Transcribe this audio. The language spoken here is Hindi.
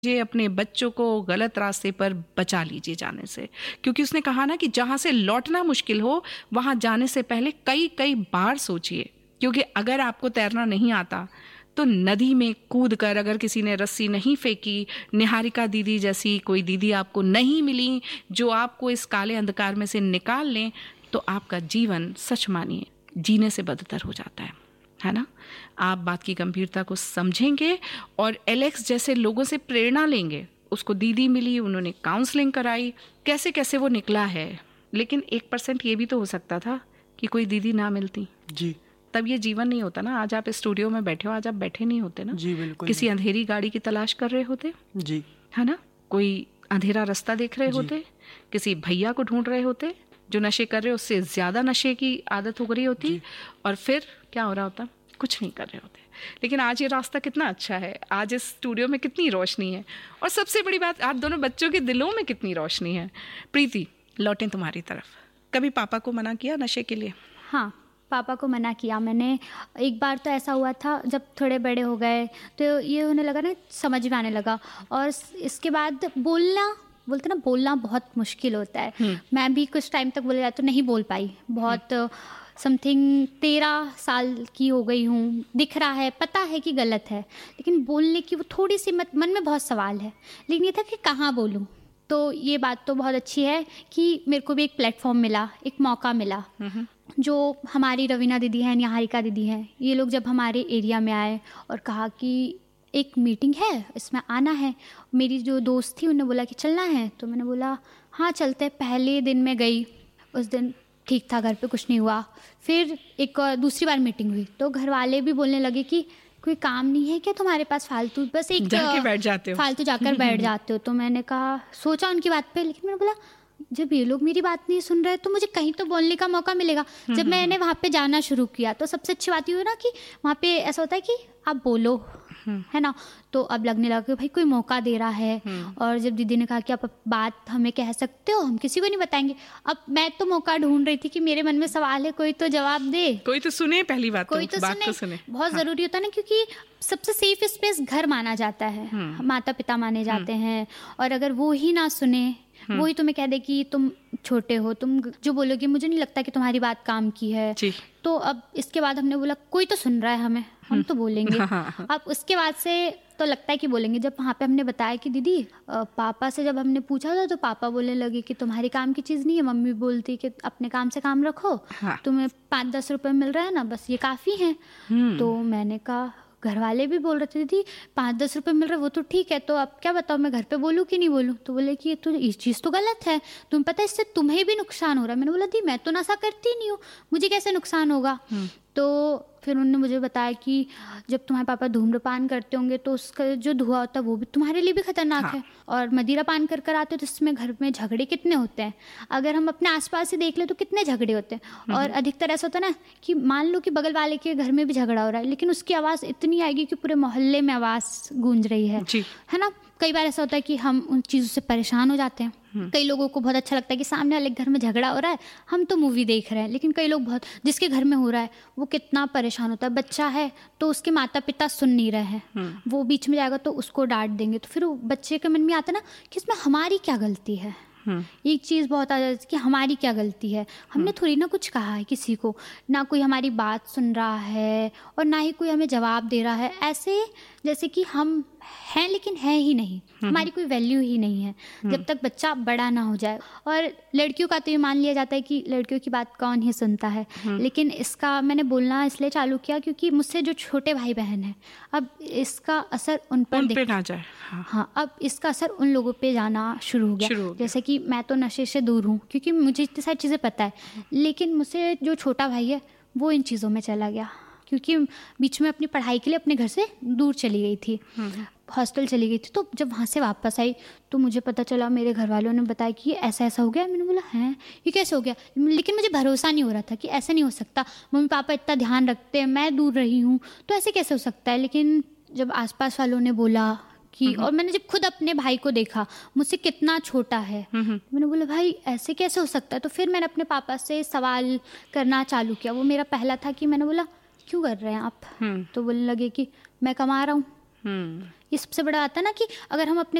ये अपने बच्चों को गलत रास्ते पर बचा लीजिए जाने से, क्योंकि उसने कहा ना कि जहाँ से लौटना मुश्किल हो वहाँ जाने से पहले कई कई बार सोचिए, क्योंकि अगर आपको तैरना नहीं आता तो नदी में कूद कर, अगर किसी ने रस्सी नहीं फेंकी, निहारिका दीदी जैसी कोई दीदी आपको नहीं मिली जो आपको इस काले अंधकार में से निकाल लें, तो आपका जीवन सच मानिए जीने से बदतर हो जाता है ना। आप बात की गंभीरता को समझेंगे और एलेक्स जैसे लोगों से प्रेरणा लेंगे। उसको दीदी मिली, उन्होंने काउंसलिंग कराई, कैसे कैसे वो निकला है। लेकिन 1% ये भी तो हो सकता था कि कोई दीदी ना मिलती जी, तब ये जीवन नहीं होता ना। आज आप स्टूडियो में बैठे हो, आज आप बैठे नहीं होते ना जी, बिल्कुल। किसी अंधेरी गाड़ी की तलाश कर रहे होते जी, है ना, कोई अंधेरा रास्ता देख रहे होते, किसी भैया को ढूंढ रहे होते जो नशे कर रहे, उससे ज्यादा नशे की आदत हो रही होती, और फिर क्या हो रहा होता, कुछ नहीं कर रहे होते। लेकिन आज ये रास्ता कितना अच्छा है, आज इस स्टूडियो में कितनी रोशनी है, और सबसे बड़ी बात, आप दोनों बच्चों के दिलों में कितनी रोशनी है। प्रीति, लौटें तुम्हारी तरफ। कभी पापा को मना किया नशे के लिए? हाँ, पापा को मना किया मैंने। एक बार तो ऐसा हुआ था, जब थोड़े बड़े हो गए तो ये होने लगा ना, समझ में आने लगा, और इसके बाद बोलते ना, बोलना बहुत मुश्किल होता है। मैं भी कुछ टाइम तक बोले जाए तो नहीं बोल पाई। बहुत समथिंग 13 साल की हो गई हूँ, दिख रहा है, पता है कि गलत है, लेकिन बोलने की वो थोड़ी सी मन में बहुत सवाल है। लेकिन ये था कि कहाँ बोलूँ। तो ये बात तो बहुत अच्छी है कि मेरे को भी एक प्लेटफॉर्म मिला, एक मौका मिला। जो हमारी रवीना दीदी हैं, निहारिका दीदी हैं, ये लोग जब हमारे एरिया में आए और कहा कि एक मीटिंग है, इसमें आना है। मेरी जो दोस्त थी उन्होंने बोला कि चलना है, तो मैंने बोला हाँ चलते। पहले दिन मैं गई, उस दिन ठीक था, घर पे कुछ नहीं हुआ। फिर एक दूसरी बार मीटिंग हुई तो घर वाले भी बोलने लगे कि कोई काम नहीं है क्या तुम्हारे पास, फालतू बस एक जाके बैठ जाते हो, फालतू जाकर बैठ जाते हो। तो मैंने कहा, सोचा उनकी बात पे, लेकिन मैंने बोला जब ये लोग मेरी बात नहीं सुन रहे तो मुझे कहीं तो बोलने का मौका मिलेगा। जब मैंने वहाँ पे जाना शुरू किया तो सबसे अच्छी बात ये हुई ना कि वहाँ पे ऐसा होता है कि आप बोलो, है ना। तो अब लगने लगा कि भाई कोई मौका दे रहा है। और जब दीदी ने कहा कि आप बात हमें कह सकते हो, हम किसी को नहीं बताएंगे। अब मैं तो मौका ढूंढ रही थी कि मेरे मन में सवाल है, कोई तो जवाब दे, कोई तो सुने, पहली बात कोई तो सुने। बहुत जरूरी होता है ना, क्योंकि सबसे सेफ स्पेस घर माना जाता है, माता पिता माने जाते हैं। और अगर वो ही ना सुने, वही तुम्हें कह दे कि तुम छोटे हो, तुम जो बोलोगे मुझे नहीं लगता कि तुम्हारी बात काम की है। तो अब इसके बाद हमने बोला कोई तो सुन रहा है हमें, हम तो बोलेंगे। अब उसके बाद से तो लगता है कि बोलेंगे। जब वहाँ पे हमने बताया कि दीदी, पापा से जब हमने पूछा था तो पापा बोलने लगे कि तुम्हारी काम की चीज़ नहीं है। मम्मी बोलती कि अपने काम से काम रखो, तुम्हें 5-10 रुपए मिल रहा है ना, बस ये काफ़ी है। तो मैंने कहा, घर वाले भी बोल रहे थे दीदी 5-10 रुपए मिल रहा है वो तो ठीक है, तो अब क्या बताओ मैं घर पे बोलूँ कि नहीं बोलूँ। तो बोले कि ये चीज़ तो गलत है, तुम्हें पता है इससे तुम्हें भी नुकसान हो रहा है। मैंने बोला दी मैं तो नशा करती नहीं हूँ, मुझे कैसे नुकसान होगा। तो फिर उन्होंने मुझे बताया कि जब तुम्हारे पापा धूम्रपान करते होंगे तो उसका जो धुआं होता है वो भी तुम्हारे लिए भी खतरनाक है। और मदिरा पान कर आते हो तो इसमें घर में झगड़े कितने होते हैं, अगर हम अपने आसपास ही देख ले तो कितने झगड़े होते हैं। और अधिकतर ऐसा होता है ना कि मान लो कि बगल वाले के घर में भी झगड़ा हो रहा है, लेकिन उसकी आवाज़ इतनी आएगी कि पूरे मोहल्ले में आवाज़ गूंज रही है ना। कई बार ऐसा होता है कि हम उन चीज़ों से परेशान हो जाते हैं। कई लोगों को बहुत अच्छा लगता है कि सामने वाले घर में झगड़ा हो रहा है, हम तो मूवी देख रहे हैं, लेकिन कई लोग बहुत, जिसके घर में हो रहा है वो कितना परेशान होता है। बच्चा है तो उसके माता पिता सुन नहीं रहे हैं, वो बीच में जाएगा तो उसको डांट देंगे, तो फिर वो बच्चे के मन में आता ना कि इसमें हमारी क्या गलती है। एक चीज़ बहुत आ जाती है कि हमारी क्या गलती है, हमने थोड़ी ना कुछ कहा है किसी को, ना कोई हमारी बात सुन रहा है और ना ही कोई हमें जवाब दे रहा है। ऐसे जैसे कि हम हैं लेकिन है ही नहीं, हमारी कोई वैल्यू ही नहीं है जब तक बच्चा बड़ा ना हो जाए। और लड़कियों का तो ये मान लिया जाता है कि लड़कियों की बात कौन ही सुनता है, लेकिन इसका मैंने बोलना इसलिए चालू किया क्योंकि मुझसे जो छोटे भाई बहन हैं, अब इसका असर उन पर ना जाए। हाँ, अब इसका असर उन लोगों पे जाना शुरू हो गया। जैसे कि मैं तो नशे से दूर हूँ क्योंकि मुझे इतनी सारी चीज़ें पता है, लेकिन मुझसे जो छोटा भाई है वो इन चीज़ों में चला गया क्योंकि बीच में अपनी पढ़ाई के लिए अपने घर से दूर चली गई थी, हॉस्टल चली गई थी। तो जब वहाँ से वापस आई तो मुझे पता चला, मेरे घर वालों ने बताया कि ये ऐसा ऐसा हो गया। मैंने बोला हैं ये कैसे हो गया, लेकिन मुझे भरोसा नहीं हो रहा था कि ऐसा नहीं हो सकता, मम्मी पापा इतना ध्यान रखते हैं, मैं दूर रही हूँ तो ऐसे कैसे हो सकता है। लेकिन जब आसपास वालों ने बोला कि, और मैंने जब खुद अपने भाई को देखा मुझसे कितना छोटा है, मैंने बोला भाई ऐसे कैसे हो सकता है। तो फिर मैंने अपने पापा से सवाल करना चालू किया। वो मेरा पहला था कि मैंने बोला क्यों कर रहे हैं आप, तो बोलने लगे कि मैं कमा रहा हूँ। ये सबसे बड़ा आता है ना कि अगर हम अपने